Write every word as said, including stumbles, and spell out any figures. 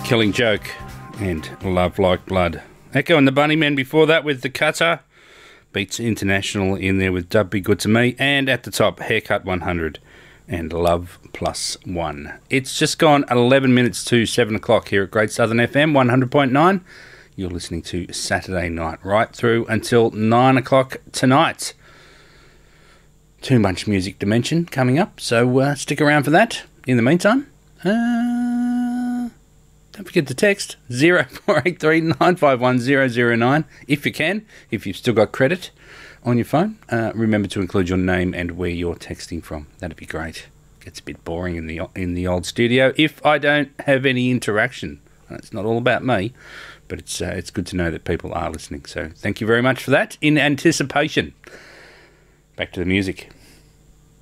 Killing Joke and Love Like Blood. Echo and the Bunnymen before that with The Cutter. Beats International in there with Dub Be Good To Me. And at the top, Haircut one hundred and Love Plus One. It's just gone eleven minutes to seven o'clock here at Great Southern F M one hundred point nine. You're listening to Saturday Night right through until nine o'clock tonight. Too much music dimension coming up, so uh, stick around for that. In the meantime, uh, don't forget to text zero four eight three nine five one zero zero nine if you can, if you've still got credit on your phone. Uh, remember to include your name and where you're texting from. That'd be great. Gets a bit boring in the in the old studio if I don't have any interaction. It's not all about me, but it's uh, it's good to know that people are listening. So thank you very much for that. In anticipation, back to the music.